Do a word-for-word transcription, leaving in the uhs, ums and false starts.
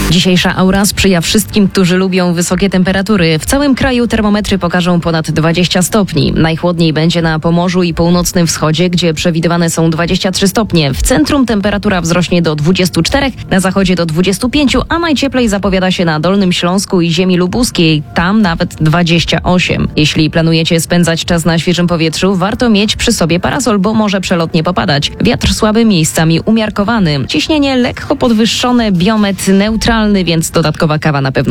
Dzisiejsza aura sprzyja wszystkim, którzy lubią wysokie temperatury. W całym kraju termometry pokażą ponad dwadzieścia stopni. Najchłodniej będzie na Pomorzu i północnym wschodzie, gdzie przewidywane są dwadzieścia trzy stopnie. W centrum temperatura wzrośnie do dwudziestu czterech, na zachodzie do dwudziestu pięciu, a najcieplej zapowiada się na Dolnym Śląsku i ziemi lubuskiej. Tam nawet dwadzieścia osiem. Jeśli planujecie spędzać czas na świeżym powietrzu, warto mieć przy sobie parasol, bo może przelotnie popadać. Wiatr słaby, miejscami umiarkowany. Ciśnienie lekko podwyższone, biometr neutralny, więc dodatkowa kawa na pewno